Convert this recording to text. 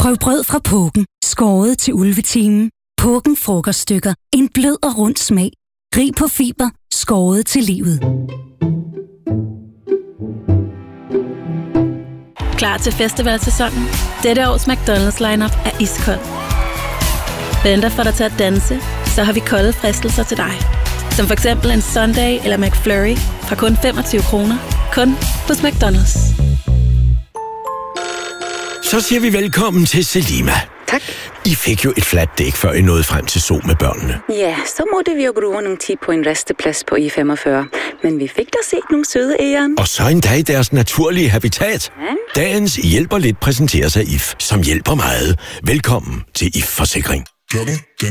Prøv brød fra Pågen, skåret til ulvetimen. Pågen frokoststykker. En blød og rund smag. Rig på fiber, skåret til livet. Klar til festivalsæsonen? Dette års McDonald's lineup er iskold. Venter for dig til at danse, så har vi kolde fristelser til dig. Som for eksempel en Sunday eller McFlurry fra kun 25 kroner. Kun hos McDonald's. Så siger vi velkommen til Selima. Tak. I fik jo et fladt dæk, før I nåede frem til Zoo med børnene. Ja, så måtte vi jo bruge nogle tid på en resteplads på I-45. Men vi fik da set nogle søde æren. Og så endda i deres naturlige habitat. Ja. Dagens Hjælper Lidt præsenteres af IF, som hjælper meget. Velkommen til IF Forsikring.